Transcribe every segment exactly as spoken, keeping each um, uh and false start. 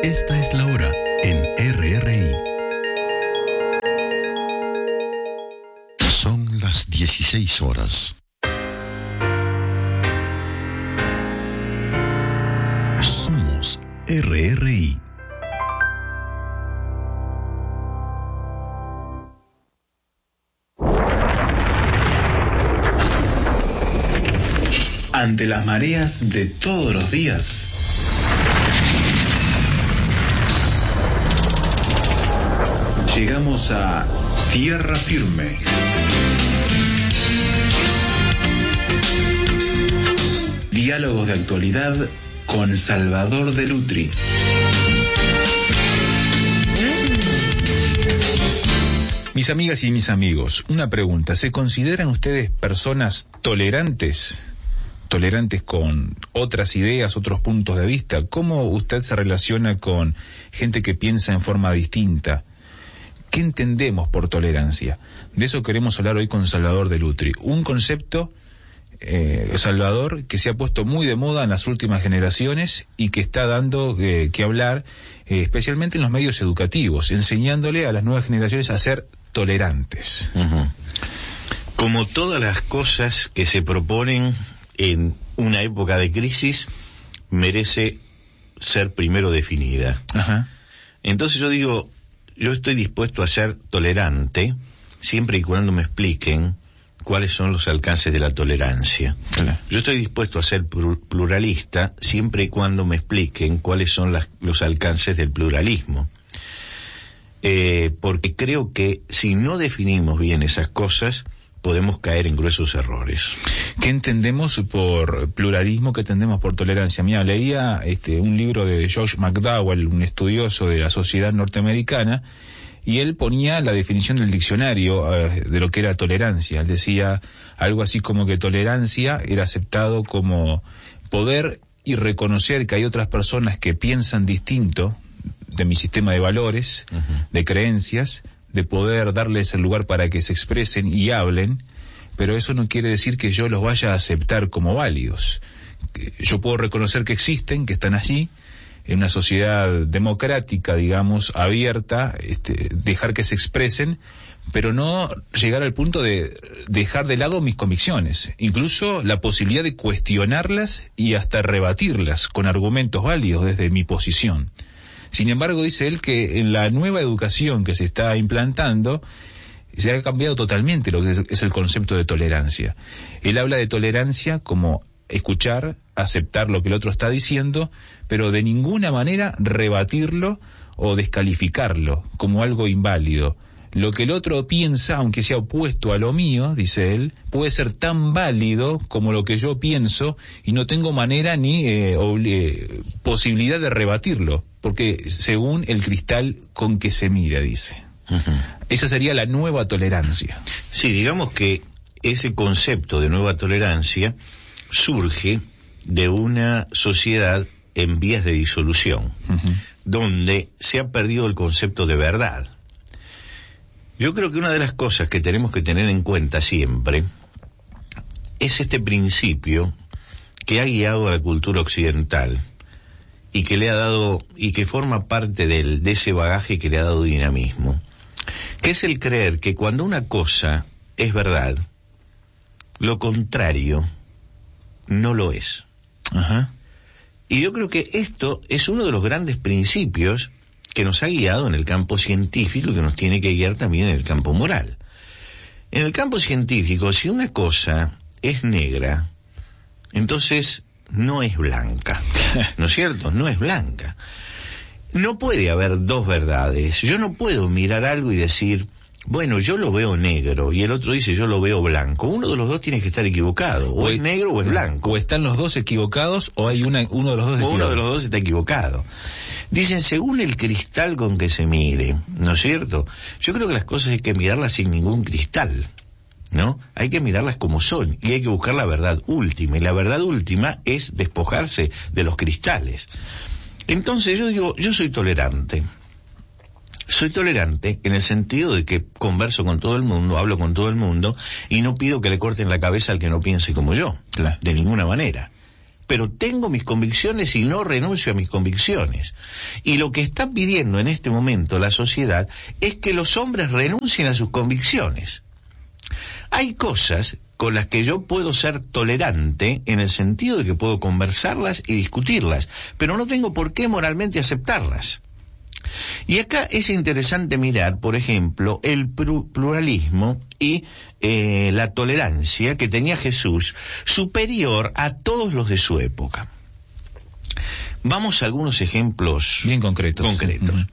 Esta es la hora en R R I. Son las dieciséis horas. Somos R R I. Ante las mareas de todos los días, llegamos a tierra firme. Diálogos de actualidad con Salvador de Lutri. Mis amigas y mis amigos, una pregunta. ¿Se consideran ustedes personas tolerantes? Tolerantes con otras ideas, otros puntos de vista. ¿Cómo usted se relaciona con gente que piensa en forma distinta? ¿Qué entendemos por tolerancia? De eso queremos hablar hoy con Salvador de Lutri. Un concepto, eh, Salvador, que se ha puesto muy de moda en las últimas generaciones y que está dando eh, que hablar, eh, especialmente en los medios educativos, enseñándole a las nuevas generaciones a ser tolerantes. Uh-huh. Como todas las cosas que se proponen en una época de crisis, merece ser primero definida. Ajá. Entonces yo digo, yo estoy dispuesto a ser tolerante siempre y cuando me expliquen cuáles son los alcances de la tolerancia. Claro. Yo estoy dispuesto a ser pluralista siempre y cuando me expliquen cuáles son las, los alcances del pluralismo. Eh, porque creo que si no definimos bien esas cosas, podemos caer en gruesos errores. ¿Qué entendemos por pluralismo? ¿Qué entendemos por tolerancia? Mira, leía este, un libro de Josh McDowell, un estudioso de la sociedad norteamericana, y él ponía la definición del diccionario eh, de lo que era tolerancia. Él decía algo así como que tolerancia era aceptado como poder y reconocer que hay otras personas que piensan distinto de mi sistema de valores, uh-huh. de creencias, de poder darles el lugar para que se expresen y hablen, pero eso no quiere decir que yo los vaya a aceptar como válidos. Yo puedo reconocer que existen, que están allí, en una sociedad democrática, digamos, abierta, este, dejar que se expresen, pero no llegar al punto de dejar de lado mis convicciones, incluso la posibilidad de cuestionarlas y hasta rebatirlas con argumentos válidos desde mi posición. Sin embargo, dice él que en la nueva educación que se está implantando se ha cambiado totalmente lo que es, es el concepto de tolerancia. Él habla de tolerancia como escuchar, aceptar lo que el otro está diciendo, pero de ninguna manera rebatirlo o descalificarlo como algo inválido. Lo que el otro piensa, aunque sea opuesto a lo mío, dice él, puede ser tan válido como lo que yo pienso y no tengo manera ni eh, eh, posibilidad de rebatirlo, porque según el cristal con que se mira, dice. Uh-huh. Esa sería la nueva tolerancia. Sí, digamos que ese concepto de nueva tolerancia surge de una sociedad en vías de disolución, uh-huh. donde se ha perdido el concepto de verdad. Yo creo que una de las cosas que tenemos que tener en cuenta siempre es este principio que ha guiado a la cultura occidental y que le ha dado, y que forma parte del, de ese bagaje que le ha dado dinamismo, que es el creer que cuando una cosa es verdad, lo contrario no lo es. Ajá. Y yo creo que esto es uno de los grandes principios que nos ha guiado en el campo científico y que nos tiene que guiar también en el campo moral. En el campo científico, si una cosa es negra, entonces no es blanca, ¿no es cierto? No es blanca. No puede haber dos verdades. Yo no puedo mirar algo y decir, bueno, yo lo veo negro, y el otro dice, yo lo veo blanco. Uno de los dos tiene que estar equivocado, o, o es negro o es blanco. O están los dos equivocados, o hay una, uno de los dos equivocado. Uno de los dos está equivocado. Dicen, según el cristal con que se mire, ¿no es cierto? Yo creo que las cosas hay que mirarlas sin ningún cristal, ¿no? Hay que mirarlas como son, y hay que buscar la verdad última, y la verdad última es despojarse de los cristales. Entonces yo digo, yo soy tolerante. Soy tolerante en el sentido de que converso con todo el mundo, hablo con todo el mundo, y no pido que le corten la cabeza al que no piense como yo, claro. de ninguna manera. pero tengo mis convicciones y no renuncio a mis convicciones. Y lo que está pidiendo en este momento la sociedad es que los hombres renuncien a sus convicciones. Hay cosas con las que yo puedo ser tolerante en el sentido de que puedo conversarlas y discutirlas, pero no tengo por qué moralmente aceptarlas. Y acá es interesante mirar, por ejemplo, el pluralismo y eh, la tolerancia que tenía Jesús, superior a todos los de su época. Vamos a algunos ejemplos bien concretos. concretos. Uh-huh.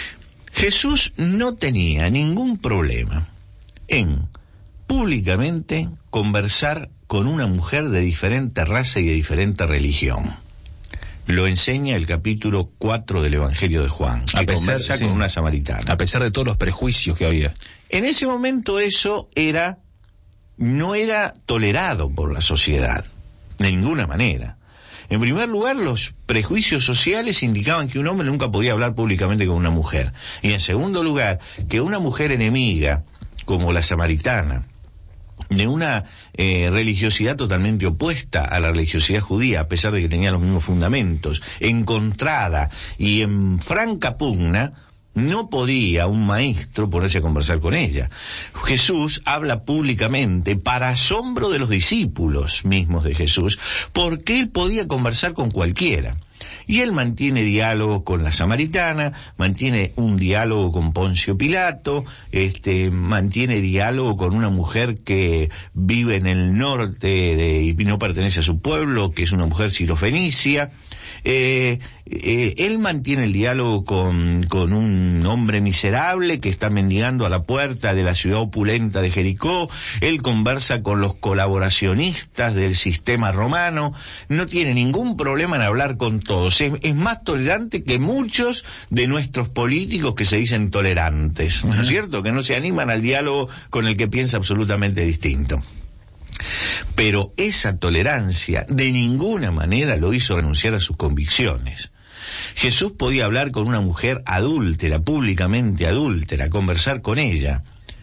Jesús no tenía ningún problema en públicamente conversar con una mujer de diferente raza y de diferente religión. Lo enseña el capítulo cuatro del Evangelio de Juan, que a pesar, conversa sí, con una samaritana. A pesar de todos los prejuicios que había. En ese momento eso era, no era tolerado por la sociedad, de ninguna manera. En primer lugar, los prejuicios sociales indicaban que un hombre nunca podía hablar públicamente con una mujer. Y en segundo lugar, que una mujer enemiga, como la samaritana, de una eh, religiosidad totalmente opuesta a la religiosidad judía, a pesar de que tenía los mismos fundamentos, encontrada y en franca pugna, no podía un maestro ponerse a conversar con ella. Jesús habla públicamente, para asombro de los discípulos mismos de Jesús, porque él podía conversar con cualquiera. Y él mantiene diálogo con la samaritana, mantiene un diálogo con Poncio Pilato, este, mantiene diálogo con una mujer que vive en el norte de, y no pertenece a su pueblo, que es una mujer sirofenicia. Eh, eh, él mantiene el diálogo con, con un hombre miserable que está mendigando a la puerta de la ciudad opulenta de Jericó. Él conversa con los colaboracionistas del sistema romano. No tiene ningún problema en hablar con todos. Es, es más tolerante que muchos de nuestros políticos que se dicen tolerantes, ¿no es cierto? Que no se animan al diálogo con el que piensa absolutamente distinto. Pero esa tolerancia de ninguna manera lo hizo renunciar a sus convicciones. Jesús podía hablar con una mujer adúltera, públicamente adúltera, conversar con ella,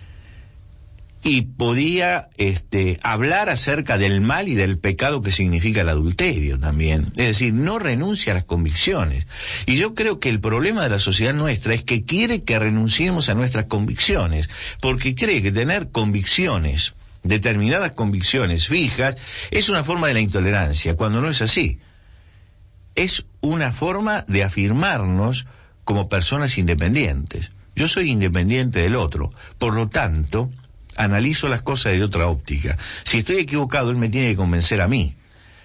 y podía este, hablar acerca del mal y del pecado que significa el adulterio también. Es decir, no renuncia a las convicciones. Y yo creo que el problema de la sociedad nuestra es que quiere que renunciemos a nuestras convicciones, porque cree que tener convicciones, determinadas convicciones fijas, es una forma de la intolerancia, cuando no es así. Es una forma de afirmarnos como personas independientes. Yo soy independiente del otro, por lo tanto, analizo las cosas de otra óptica. Si estoy equivocado, él me tiene que convencer a mí.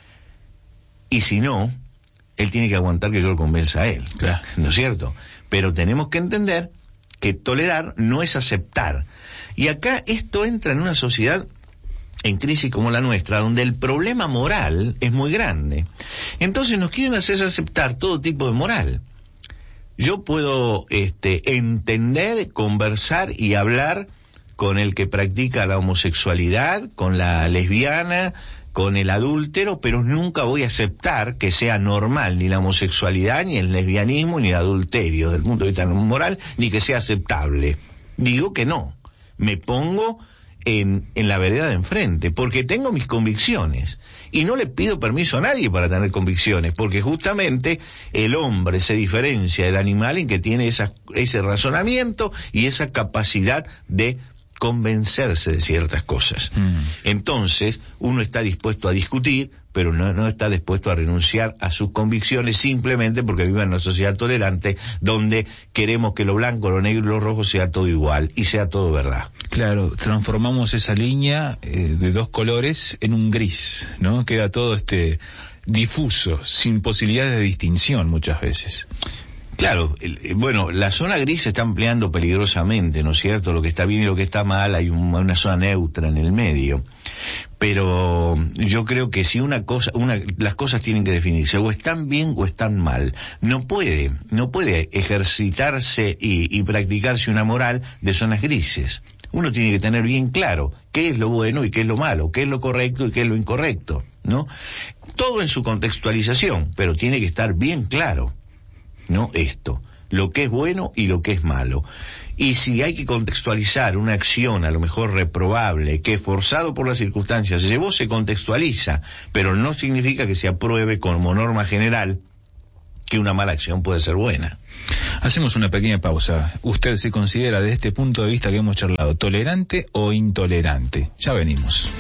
Y si no, él tiene que aguantar que yo lo convenza a él. Claro. ¿No es cierto? Pero tenemos que entender que tolerar no es aceptar. Y acá esto entra en una sociedad en crisis como la nuestra, donde el problema moral es muy grande. Entonces nos quieren hacer aceptar todo tipo de moral. Yo puedo este, entender, conversar y hablar con el que practica la homosexualidad, con la lesbiana, con el adúltero, pero nunca voy a aceptar que sea normal ni la homosexualidad, ni el lesbianismo, ni el adulterio, desde el punto de vista moral, ni que sea aceptable. Digo que no. Me pongo en, en la vereda de enfrente, porque tengo mis convicciones. Y no le pido permiso a nadie para tener convicciones, porque justamente el hombre se diferencia del animal en que tiene esa, ese razonamiento y esa capacidad de convencerse de ciertas cosas. Mm. Entonces, uno está dispuesto a discutir, pero no, no está dispuesto a renunciar a sus convicciones simplemente porque vive en una sociedad tolerante donde queremos que lo blanco, lo negro y lo rojo sea todo igual y sea todo verdad. Claro, transformamos esa línea eh, de dos colores en un gris, ¿no? Queda todo este difuso, sin posibilidades de distinción muchas veces. Claro, el, bueno, la zona gris se está ampliando peligrosamente, ¿no es cierto? Lo que está bien y lo que está mal, hay un, una zona neutra en el medio. Pero yo creo que si una cosa, una, las cosas tienen que definirse, o están bien o están mal. No puede, no puede ejercitarse y, y practicarse una moral de zonas grises. Uno tiene que tener bien claro qué es lo bueno y qué es lo malo, qué es lo correcto y qué es lo incorrecto, ¿no? Todo en su contextualización, pero tiene que estar bien claro. No esto. lo que es bueno y lo que es malo. Y si hay que contextualizar una acción a lo mejor reprobable, que forzado por las circunstancias se llevó, se contextualiza, pero no significa que se apruebe como norma general que una mala acción puede ser buena. Hacemos una pequeña pausa. ¿Usted se considera, desde este punto de vista que hemos charlado, tolerante o intolerante? Ya venimos.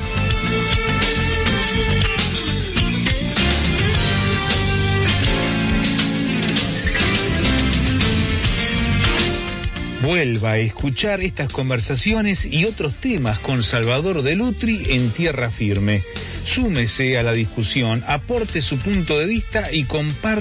Vuelva a escuchar estas conversaciones y otros temas con Salvador Delutri en Tierra Firme. Súmese a la discusión, aporte su punto de vista y comparte